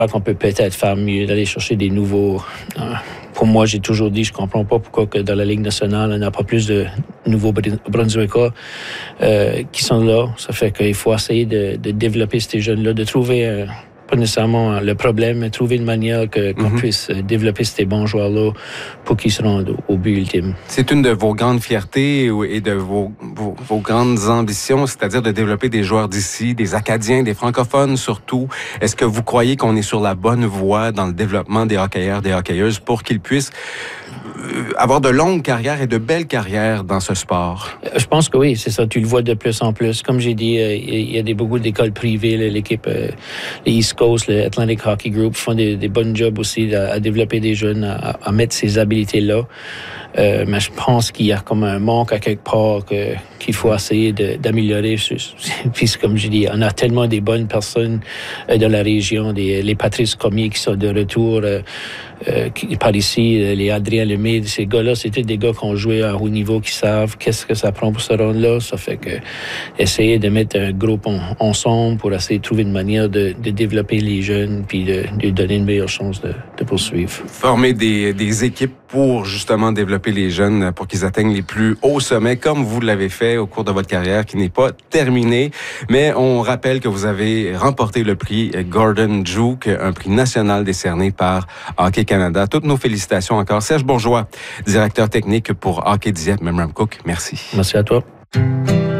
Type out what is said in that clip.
qu'on peut peut-être faire mieux, d'aller chercher des nouveaux... Pour moi, j'ai toujours dit, je comprends pas pourquoi que dans la Ligue nationale, on n'a pas plus de nouveaux Brunswickers qui sont là. Ça fait qu'il faut essayer de développer ces jeunes-là, de trouver... pas nécessairement le problème, mais trouver une manière qu'on puisse développer ces bons joueurs-là pour qu'ils se rendent au but ultime. C'est une de vos grandes fiertés et de vos grandes ambitions, c'est-à-dire de développer des joueurs d'ici, des Acadiens, des francophones surtout. Est-ce que vous croyez qu'on est sur la bonne voie dans le développement des hockeyeurs, des hockeyeuses pour qu'ils puissent avoir de longues carrières et de belles carrières dans ce sport? Je pense que oui, c'est ça. Tu le vois de plus en plus. Comme j'ai dit, il y a beaucoup d'écoles privées. L'équipe, les East Coast, le Atlantic Hockey Group font des bons jobs aussi à développer des jeunes, à mettre ces habilités-là. Mais je pense qu'il y a comme un manque à quelque part qu'il faut essayer d'améliorer. Puis comme je dis, on a tellement des bonnes personnes dans la région, les Patrice Cormier qui sont de retour par ici, les Adrien Lemay, ces gars-là, c'était des gars qui ont joué à haut niveau, qui savent qu'est-ce que ça prend pour se rendre là. Ça fait que essayer de mettre un groupe ensemble pour essayer de trouver une manière de développer les jeunes puis de donner une meilleure chance de poursuivre. Former des équipes pour justement développer les jeunes pour qu'ils atteignent les plus hauts sommets, comme vous l'avez fait au cours de votre carrière, qui n'est pas terminée. Mais on rappelle que vous avez remporté le prix Gordon Duke, un prix national décerné par Hockey Canada. Toutes nos félicitations encore. Serge Bourgeois, directeur technique pour Hockey Dieppe Memramcook. Merci. Merci à toi.